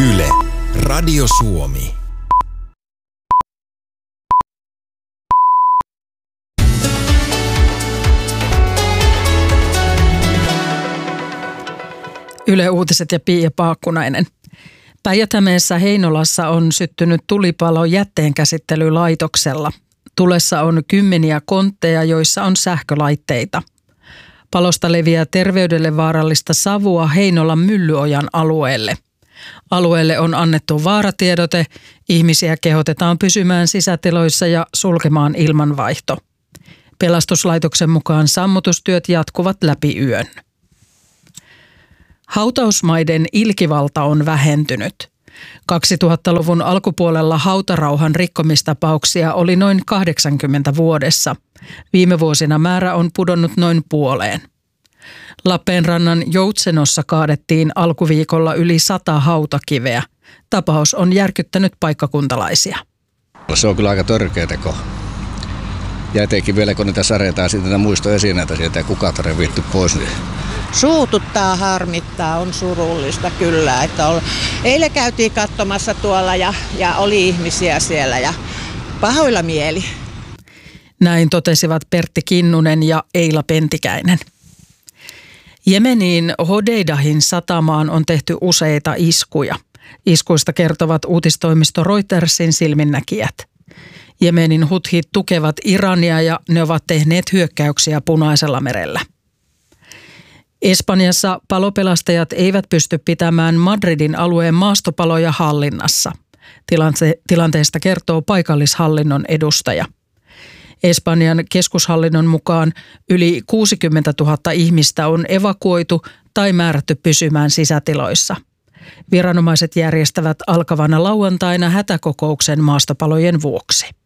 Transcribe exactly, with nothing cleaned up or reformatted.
Yle, Radio Suomi. Yle Uutiset ja Pia Paakkunainen. Päijät-Hämeessä Heinolassa on syttynyt tulipalo jätteenkäsittelylaitoksella. Tulessa on kymmeniä kontteja, joissa on sähkölaitteita. Palosta leviää terveydelle vaarallista savua Heinolan Myllyojan alueelle. Alueelle on annettu vaaratiedote, ihmisiä kehotetaan pysymään sisätiloissa ja sulkemaan ilmanvaihto. Pelastuslaitoksen mukaan sammutustyöt jatkuvat läpi yön. Hautausmaiden ilkivalta on vähentynyt. kaksituhattaluvun alkupuolella hautarauhan rikkomistapauksia oli noin kahdeksankymmentä vuodessa. Viime vuosina määrä on pudonnut noin puoleen. Lappeenrannan Joutsenossa kaadettiin alkuviikolla yli sata hautakiveä. Tapaus on järkyttänyt paikkakuntalaisia. Se on kyllä aika törkeä teko. Ja etenkin vielä kun niitä saretaan sitten näitä muistoesineitä sieltä ja kukaan ei viitty pois. Niin suututtaa, harmittaa, on surullista kyllä. Että ol... Eilen käytiin katsomassa tuolla ja, ja oli ihmisiä siellä ja pahoilla mieli. Näin totesivat Pertti Kinnunen ja Eila Pentikäinen. Jemeniin Hodeidahin satamaan on tehty useita iskuja. Iskuista kertovat uutistoimisto Reutersin silminnäkijät. Jemenin huthit tukevat Irania ja ne ovat tehneet hyökkäyksiä Punaisella merellä. Espanjassa palopelastajat eivät pysty pitämään Madridin alueen maastopaloja hallinnassa. Tilante- tilanteesta kertoo paikallishallinnon edustaja. Espanjan keskushallinnon mukaan yli kuusikymmentätuhatta ihmistä on evakuoitu tai määrätty pysymään sisätiloissa. Viranomaiset järjestävät alkavana lauantaina hätäkokouksen maastopalojen vuoksi.